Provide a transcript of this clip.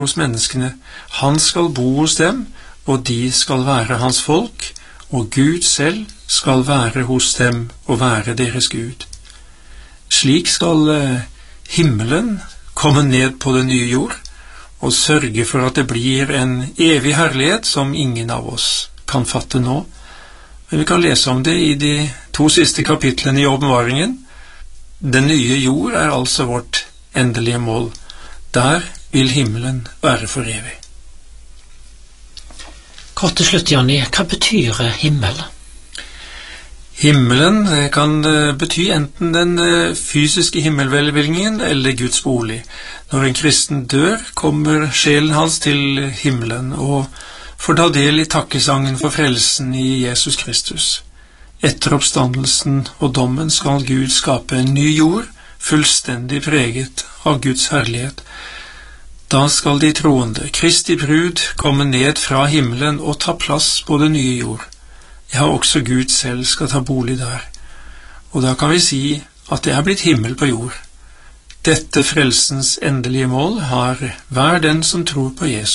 hos menneskene. Han skal bo hos dem, og de skal være hans folk, og Gud selv skal være hos dem og være deres Gud. Slik skal himmelen komme ned på den nye jord, og sørge for at det blir en evig herlighet som ingen av oss kan fatte nå. Men vi kan lese om det i de 2 siste kapitlene i åpenbaringen. Den nye jord er altså vårt endelige mål. Der vil himmelen være for evig. Kort til slutt, Jonny, hva betyr himmel? Himmelen kan bety enten den fysiske himmelvelvilgningen eller Guds bolig. Når en kristen dør, kommer sjelen hans til himmelen og får ta del i takkesangen for frelsen i Jesus Kristus. Etter oppstandelsen og dommen skal Gud skape en ny jord, fullstendig preget av Guds herlighet. Da skal de troende, Kristi brud, komme ned fra himmelen og ta plass på den nye jord. Ja, også Gud selv skal ta bolig der. Og da kan vi si at det er blitt himmel på jord. Dette frelsens endelige mål har hver den som tror på Jesus.